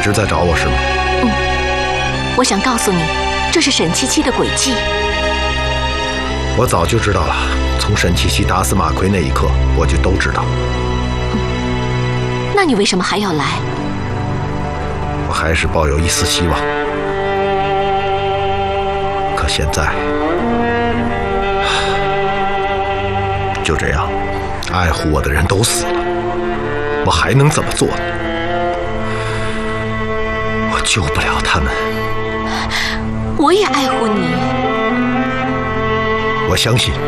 直在找我是吗？ 我想告诉你，这是沈七七的诡计。 我早就知道了，从沈七七打死马奎那一刻，我就都知道。 那你为什么还要来？ 我还是抱有一丝希望。可现在，就这样，爱护我的人都死了，我还能怎么做呢？我救不了他们。 我也爱护你。 我相信